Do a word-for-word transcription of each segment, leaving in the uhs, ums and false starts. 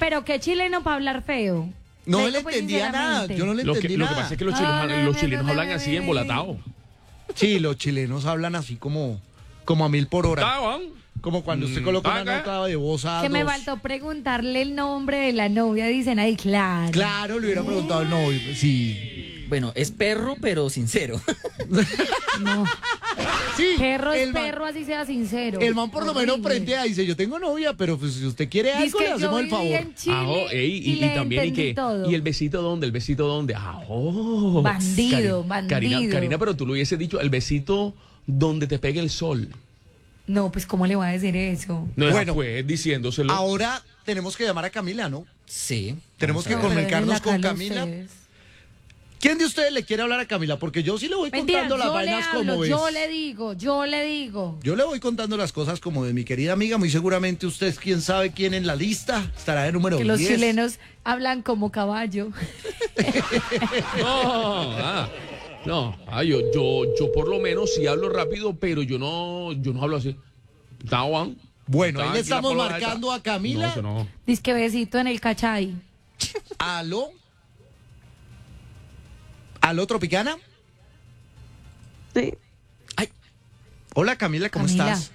pero qué chileno para hablar feo. No Digo, le pues, entendía nada, yo no le Lo que, entendí lo que nada. pasa es que los No, chilenos, no, los no, chilenos no, hablan no, así no, embolatados. Sí, los chilenos hablan así como, como a mil por hora. Estaban. Como cuando usted Mm, coloca una acá. nota de voz a Que me dos. faltó preguntarle el nombre de la novia. Dicen ahí, claro. Claro, le hubiera preguntado el novio. Sí. Bueno, es perro, pero sincero. No. Sí. Perro es el man- perro, así sea sincero. El man por lo menos Horrible. frente a dice, yo tengo novia, pero pues, si usted quiere Dice algo, que le yo hacemos el viví favor. en Chile Ajo, ey, y, y, y le también y entendí que todo. y el besito dónde, el besito dónde. Ajo. Bandido, Cari- bandido. Karina, Karina, pero tú lo hubiese dicho, el besito donde te pegue el sol. No, pues ¿cómo le va a decir eso? No, Bueno. fue diciéndoselo. Ahora tenemos que llamar a Camila, ¿no? Sí. Tenemos que No, pero comunicarnos déjenla con acá Camila. ustedes. ¿Quién de ustedes le quiere hablar a Camila? Porque yo sí le voy Mentira, contando las yo le vainas hablo, como yo es. le digo, yo le digo. Yo le voy contando las cosas como de mi querida amiga. Muy seguramente usted, quién sabe quién en la lista, estará de número Que los diez. chilenos hablan como caballo. No, ah, no, ah, yo, yo, yo por lo menos sí hablo rápido, pero yo no, yo no hablo así. Tawan. Bueno, ahí le Tranquila, estamos por la marcando alta. a Camila. No, eso no. Dice que besito en el cachay. ¿Aló? ¿Aló, Tropicana? Sí. Hola, Camila, ¿cómo Camila. estás?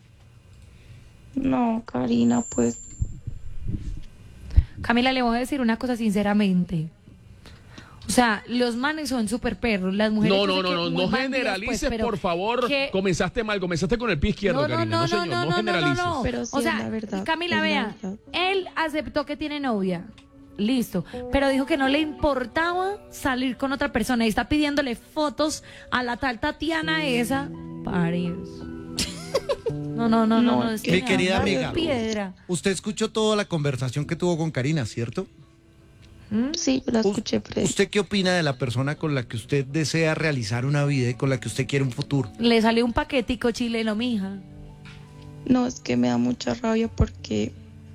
No, Karina, pues Camila, le voy a decir una cosa sinceramente. O sea, los manes son súper perros, las mujeres... No, yo no, sé no, que no, muy no bandidas, generalices, pues, pero por favor. que- Comenzaste mal, comenzaste con el pie izquierdo, No, no, Karina. no, No, señor, no, no, no, no, generalices. no, no. Pero sí O es sea, la verdad, Camila, es la vea, verdad. él aceptó que tiene novia, listo, pero dijo que no le importaba salir con otra persona y está pidiéndole fotos a la tal Tatiana esa. Parios. No, no, no, no, No, no. es es que Mi me querida da amiga. piedra. Usted escuchó toda la conversación que tuvo con Karina, ¿cierto? ¿Mm? sí, yo la escuché, pero ¿Usted qué opina de la persona con la que usted desea realizar una vida y con la que usted quiere un futuro? Le salió un paquetico chileno, mija. no, es que me da mucha rabia porque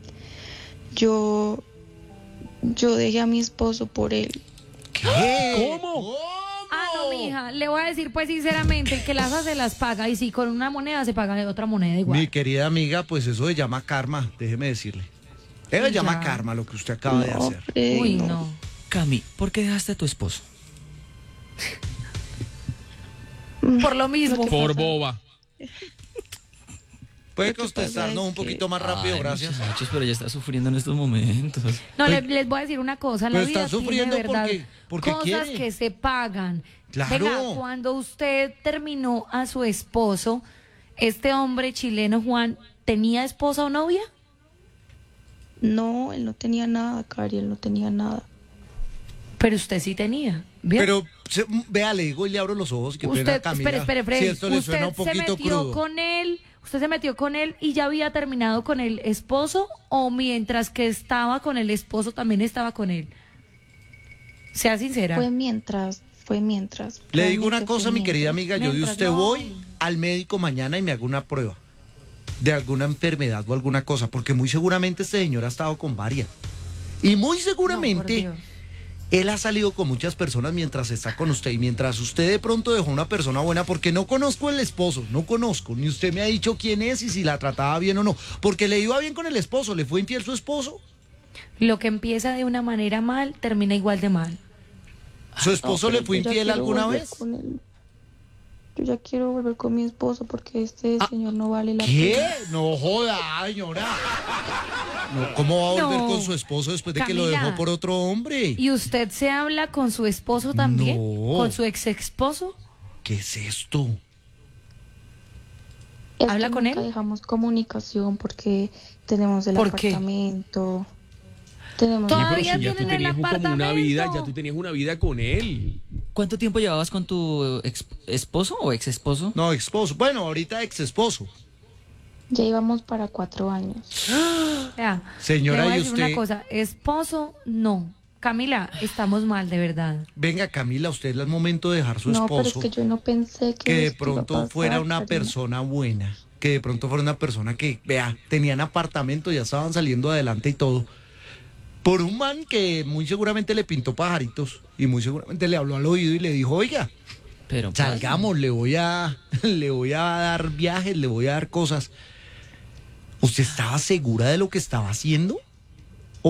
yo yo dejé a mi esposo por él. ¿Qué? ¿Cómo? Ah, no, mija, le voy a decir pues sinceramente, el que las hace las paga y si con una moneda se paga de otra moneda igual. Mi querida amiga, pues eso se llama karma, déjeme decirle. Eso se Ya. llama karma lo que usted acaba de No, hacer. Freddy, Uy, no. no. Cami, ¿por qué dejaste a tu esposo? Por lo mismo. Por boba. Puede Lo que pasa contestarnos es un poquito que- más rápido, Ay, gracias. muchachos, pero ya está sufriendo en estos momentos. No, Pues- le- les voy a decir una cosa, la Pero vida están tiene sufriendo verdad, porque- porque cosas quiere. que se pagan. Claro. Venga, cuando usted terminó a su esposo, este hombre chileno Juan, ¿tenía esposa o novia? No, él no tenía nada, Cari, él no tenía nada. Pero usted sí tenía. ¿vio? Pero se- vea, le digo y le abro los ojos que pena, usted, Camila. espere, espere, espere. Si esto le usted suena un poquito se metió crudo. con él, usted se metió con él y ya había terminado con el esposo o mientras que estaba con el esposo también estaba con él. Sea sincera. Fue mientras, fue mientras. Le digo una realmente cosa, fue mi querida mientras. amiga, yo de Mientras usted no. voy al médico mañana y me hago una prueba de alguna enfermedad o alguna cosa, porque muy seguramente este señor ha estado con varias. Y muy No, seguramente por Dios. él ha salido con muchas personas mientras está con usted y mientras usted de pronto dejó una persona buena, porque no conozco el esposo, no conozco, ni usted me ha dicho quién es y si la trataba bien o no, porque le iba bien con el esposo, le fue infiel su esposo, Lo que empieza de una manera mal, termina igual de mal. su esposo No, le pero fue yo ya infiel quiero alguna volver vez. con él. Yo ya quiero volver con mi esposo porque este Ah, señor no vale la ¿Qué? pena. No joda, señora. No, ¿cómo va a volver No. con su esposo después de que lo Camila. dejó por otro hombre? ¿Y usted se habla con su esposo también? No. ¿Con su ex esposo? ¿Qué es esto? Es ¿Habla que con nunca él? dejamos comunicación porque tenemos el ¿Por qué? apartamento. Tenemos Todo- Pero Todavía si ya tú tienen el tenías un- como una vida, apartamento. ya tú tenías una vida con él. ¿Cuánto tiempo llevabas con tu ex esposo o ex esposo? No, esposo. Bueno, ahorita ex esposo. Ya íbamos para cuatro años. Vea, Señora, le voy a ¿y decir usted? una cosa. Esposo, no. Camila, estamos mal, de verdad. Venga, Camila, usted es el momento de dejar su No, pero esposo. es que yo no pensé que que de esto iba a pronto pasar, fuera una Karina. persona buena. Que de pronto fuera una persona que, vea, tenían apartamento, ya estaban saliendo adelante y todo. Por un man que muy seguramente le pintó pajaritos y muy seguramente le habló al oído y le dijo, oiga, Pero salgamos, le voy a, le voy a dar viajes, le voy a dar cosas. ¿Usted estaba segura de lo que estaba haciendo?